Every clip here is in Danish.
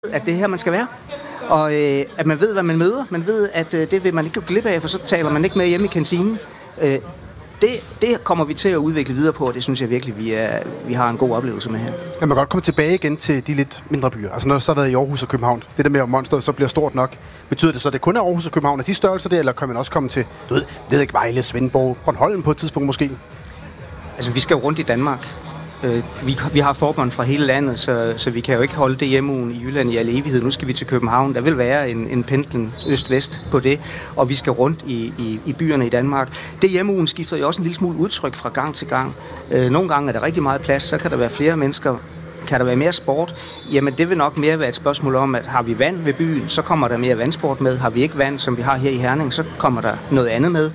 at det er her, man skal være. Og at man ved, hvad man møder. Man ved, at det vil man ikke gå glip af, for så taler man ikke med hjemme i kantinen. Det kommer vi til at udvikle videre på, og det synes jeg virkelig, vi har en god oplevelse med her. Kan man godt komme tilbage igen til de lidt mindre byer? Altså når det så har været i Aarhus og København, det der med, at monsteret så bliver stort nok, betyder det så, at det kun er Aarhus og København af de størrelser der, eller kan man også komme til, det ved ikke, Vejle, Svendborg, Bornholm på et tidspunkt måske? Altså, vi skal jo rundt i Danmark. Vi har forbund fra hele landet, så vi kan jo ikke holde det hjemmeugen i Jylland i al evighed. Nu skal vi til København. Der vil være en pendlen øst-vest på det, og vi skal rundt i byerne i Danmark. Det hjemmeugen skifter jo også en lille smule udtryk fra gang til gang. Nogle gange er der rigtig meget plads, så kan der være flere mennesker. Kan der være mere sport? Jamen, det vil nok mere være et spørgsmål om, at har vi vand ved byen, så kommer der mere vandsport med. Har vi ikke vand, som vi har her i Herning, så kommer der noget andet med.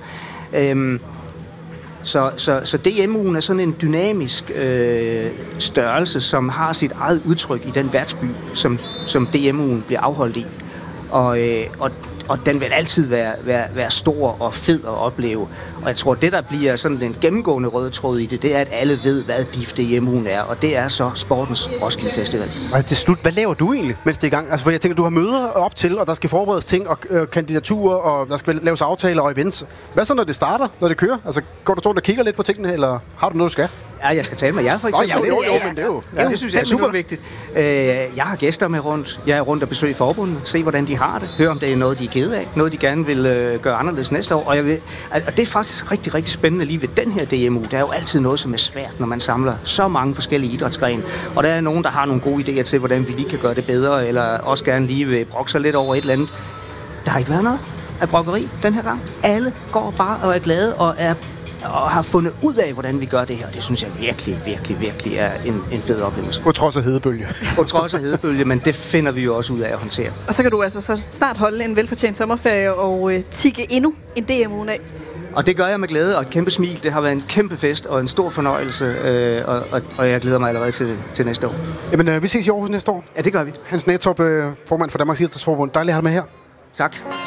Så DM-ugen er sådan en dynamisk størrelse, som har sit eget udtryk i den værtsby, som DM-ugen bliver afholdt i. Og den vil altid være stor og fed at opleve. Og jeg tror, det der bliver sådan den gennemgående røde tråd i det er, at alle ved, hvad DIF DM-ugen er. Og det er så sportens Roskilde Festival. Og til slut, hvad laver du egentlig, mens det er i gang? Altså, for jeg tænker, du har møder op til, og der skal forberedes ting og kandidaturer, og der skal laves aftaler og events. Hvad så, når det starter, når det kører? Altså, går du rundt og kigger lidt på tingene, eller har du noget, du skal? Ja, jeg skal tale med jer, for eksempel. Men det er jo... Ja, det synes jeg er super vigtigt. Jeg har gæster med rundt. Jeg er rundt og besøger forbundet, se hvordan de har det, høre om det er noget, de er kede af, noget de gerne vil gøre anderledes næste år. Og det er faktisk rigtig, rigtig spændende lige ved den her DMU. Der er jo altid noget, som er svært, når man samler så mange forskellige idrætsgrene. Og der er nogen, der har nogle gode idéer til, hvordan vi lige kan gøre det bedre, eller også gerne lige vil brokke sig lidt over et eller andet. Der har ikke været noget af brokkeri den her gang. Alle går bare og er glade og har fundet ud af, hvordan vi gør det her. Det synes jeg virkelig er en fed oplevelse. På trods af hedebølge. På trods af hedebølge, men det finder vi jo også ud af at håndtere. Og så kan du altså så snart holde en velfortjent sommerferie og tikke endnu en DM-ugen af. Og det gør jeg med glæde og et kæmpe smil. Det har været en kæmpe fest og en stor fornøjelse, og jeg glæder mig allerede til næste år. Jamen, vi ses i Aarhus næste år. Ja, det gør vi. Hans Nættorp, formand for Danmarks Idrætsforbund. Dejligt at have dig med her. Tak.